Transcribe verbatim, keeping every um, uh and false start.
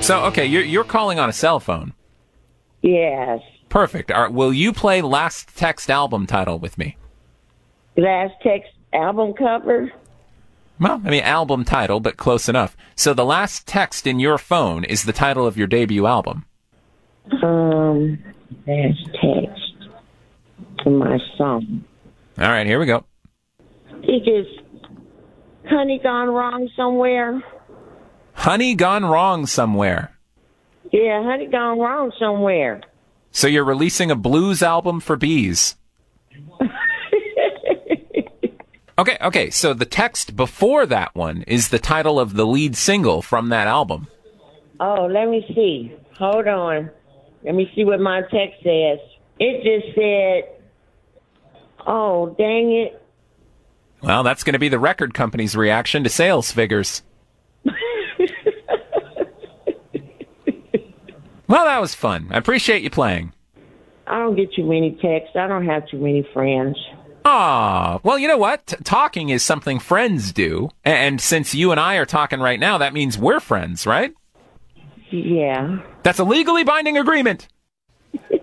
So, okay, you're, you're calling on a cell phone. Yes. Perfect. All right, will you play Last Text album title with me? Last Text album cover? Well, I mean, album title, but close enough. So the last text in your phone is the title of your debut album. Um, last text to my song. All right, here we go. It just, honey gone wrong somewhere? Honey Gone Wrong Somewhere. Yeah, honey gone wrong somewhere. So you're releasing a blues album for bees. Okay, okay, so the text before that one is the title of the lead single from that album. Oh, let me see. Hold on. Let me see what my text says. It just said, oh, dang it. Well, that's going to be the record company's reaction to sales figures. Well, that was fun. I appreciate you playing. I don't get too many texts. I don't have too many friends. Ah, well, you know what? T- talking is something friends do. And since you and I are talking right now, that means we're friends, right? Yeah. That's a legally binding agreement.